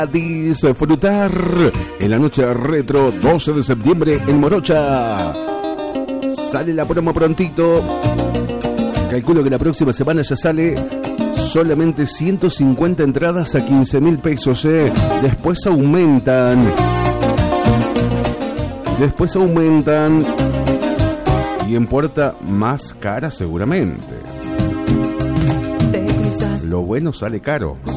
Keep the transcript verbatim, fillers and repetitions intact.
disfrutar en la noche retro doce de septiembre en Morocha. Sale la promo prontito. Calculo que la próxima semana ya sale. Solamente ciento cincuenta entradas a quince mil pesos, ¿eh? Después aumentan. Después aumentan. Y en puerta más cara seguramente. Lo bueno sale caro.